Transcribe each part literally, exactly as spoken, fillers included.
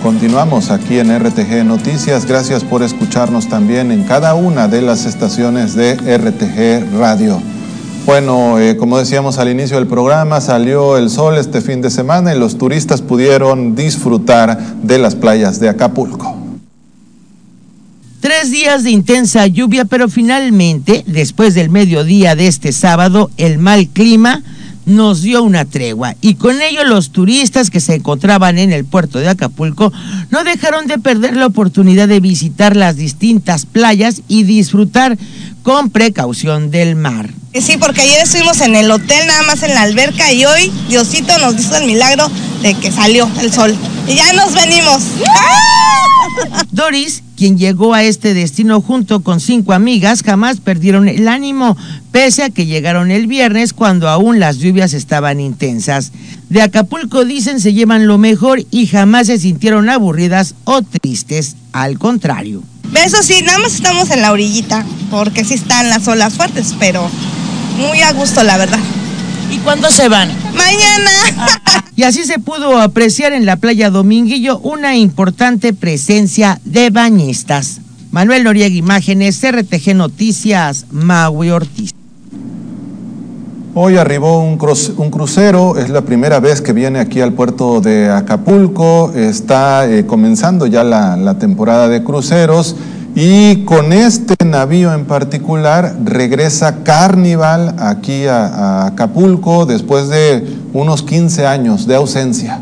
Continuamos aquí en R T G Noticias. Gracias por escucharnos también en cada una de las estaciones de R T G Radio. Bueno, eh, como decíamos al inicio del programa, salió el sol este fin de semana y los turistas pudieron disfrutar de las playas de Acapulco. Tres días de intensa lluvia, pero finalmente, después del mediodía de este sábado, el mal clima nos dio una tregua y con ello los turistas que se encontraban en el puerto de Acapulco no dejaron de perder la oportunidad de visitar las distintas playas y disfrutar con precaución del mar. Sí, porque ayer estuvimos en el hotel, nada más en la alberca, y hoy Diosito nos hizo el milagro de que salió el sol. Y ya nos venimos. Doris, quien llegó a este destino junto con cinco amigas, jamás perdieron el ánimo, pese a que llegaron el viernes cuando aún las lluvias estaban intensas. De Acapulco, dicen, se llevan lo mejor y jamás se sintieron aburridas o tristes, al contrario. Eso sí, nada más estamos en la orillita, porque sí están las olas fuertes, pero muy a gusto, la verdad. ¿Y cuándo se van? Mañana. Y así se pudo apreciar en la playa Dominguillo una importante presencia de bañistas. Manuel Noriega, imágenes, R T G Noticias, Maui Ortiz. Hoy arribó un, cru- un crucero, es la primera vez que viene aquí al puerto de Acapulco, está eh, comenzando ya la, la temporada de cruceros y con este navío en particular regresa Carnival aquí a, a Acapulco después de unos quince años de ausencia.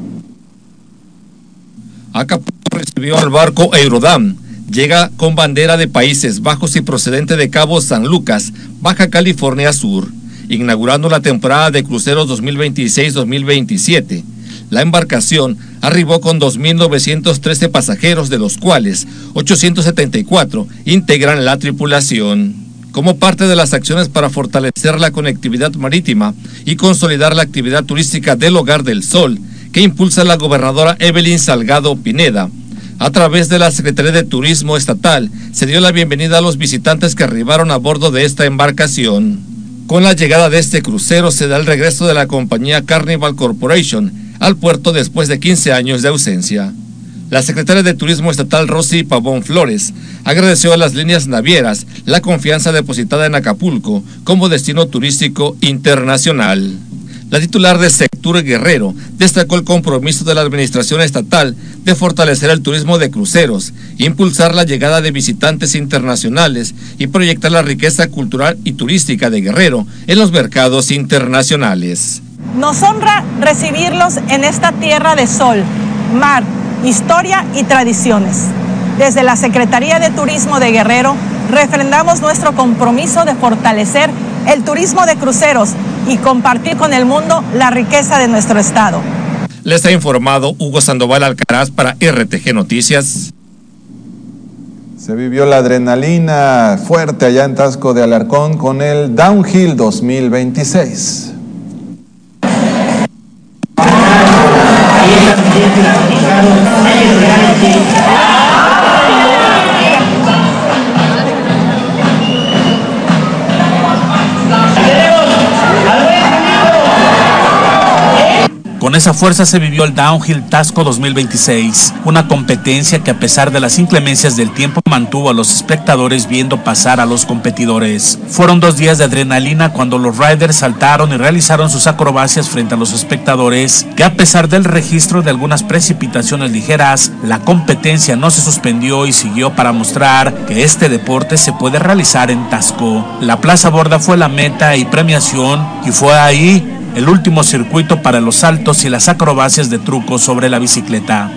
Acapulco recibió al barco Eurodam. Llega con bandera de Países Bajos y procedente de Cabo San Lucas, Baja California Sur, inaugurando la temporada de cruceros dos mil veintiséis dos mil veintisiete. La embarcación arribó con dos mil novecientos trece pasajeros, de los cuales ochocientos setenta y cuatro integran la tripulación. Como parte de las acciones para fortalecer la conectividad marítima y consolidar la actividad turística del Hogar del Sol, que impulsa la gobernadora Evelyn Salgado Pineda, a través de la Secretaría de Turismo Estatal, se dio la bienvenida a los visitantes que arribaron a bordo de esta embarcación. Con la llegada de este crucero se da el regreso de la compañía Carnival Corporation al puerto después de quince años de ausencia. La secretaria de Turismo Estatal, Rosy Pavón Flores, agradeció a las líneas navieras la confianza depositada en Acapulco como destino turístico internacional. La titular de Sectur Guerrero destacó el compromiso de la administración estatal de fortalecer el turismo de cruceros, impulsar la llegada de visitantes internacionales y proyectar la riqueza cultural y turística de Guerrero en los mercados internacionales. Nos honra recibirlos en esta tierra de sol, mar, historia y tradiciones. Desde la Secretaría de Turismo de Guerrero refrendamos nuestro compromiso de fortalecer el turismo de cruceros y compartir con el mundo la riqueza de nuestro estado. Les ha informado Hugo Sandoval Alcaraz para R T G Noticias. Se vivió la adrenalina fuerte allá en Taxco de Alarcón con el Downhill dos mil veintiséis. Con esa fuerza se vivió el Downhill Taxco dos mil veintiséis, una competencia que a pesar de las inclemencias del tiempo mantuvo a los espectadores viendo pasar a los competidores. Fueron dos días de adrenalina cuando los riders saltaron y realizaron sus acrobacias frente a los espectadores, que a pesar del registro de algunas precipitaciones ligeras, la competencia no se suspendió y siguió para mostrar que este deporte se puede realizar en Taxco. La Plaza Borda fue la meta y premiación, y fue ahí el último circuito para los saltos y las acrobacias de truco sobre la bicicleta.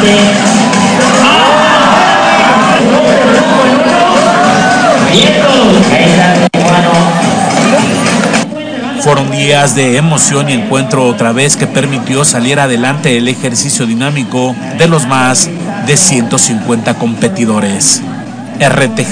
Fueron días de emoción y encuentro otra vez que permitió salir adelante el ejercicio dinámico de los más de ciento cincuenta competidores. R T G